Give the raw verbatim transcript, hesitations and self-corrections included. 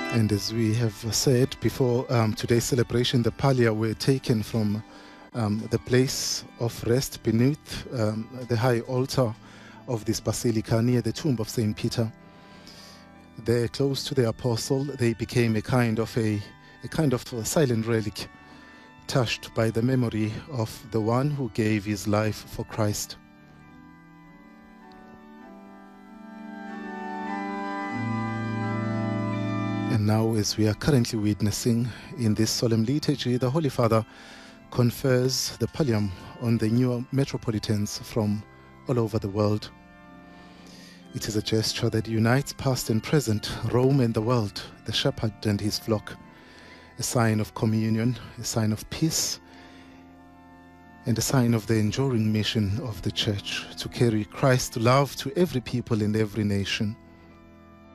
And as we have said before, um, today's celebration, the pallia were taken from um, the place of rest beneath um, the high altar of this basilica near the tomb of Saint Peter. There, close to the apostle, they became a kind of a, a kind of a silent relic, touched by the memory of the one who gave his life for Christ. And now, as we are currently witnessing in this solemn liturgy, the Holy Father confers the pallium on the new metropolitans from all over the world. It is a gesture that unites past and present, Rome and the world, the shepherd and his flock, a sign of communion, a sign of peace, and a sign of the enduring mission of the Church to carry Christ's love to every people and every nation.